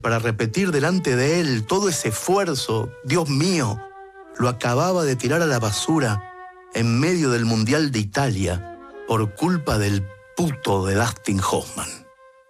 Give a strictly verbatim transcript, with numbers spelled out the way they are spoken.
para repetir delante de él todo ese esfuerzo, Dios mío, lo acababa de tirar a la basura en medio del Mundial de Italia por culpa del puto de Dustin Hoffman.